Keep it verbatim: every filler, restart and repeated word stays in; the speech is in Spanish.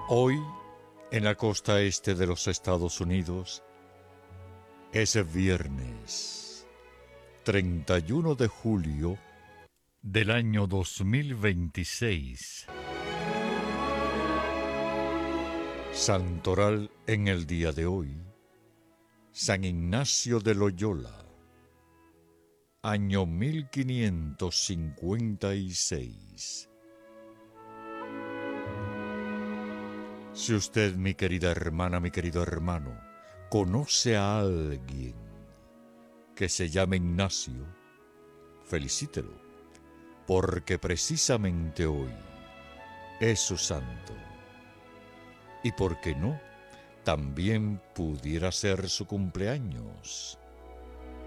Hoy, en la costa este de los Estados Unidos, es viernes treinta y uno de julio del año dos mil veintiséis. Santoral en el día de hoy, San Ignacio de Loyola, año mil quinientos cincuenta y seis. Si usted, mi querida hermana, mi querido hermano, conoce a alguien que se llame Ignacio, felicítelo, porque precisamente hoy es su santo. Y por qué no, también pudiera ser su cumpleaños.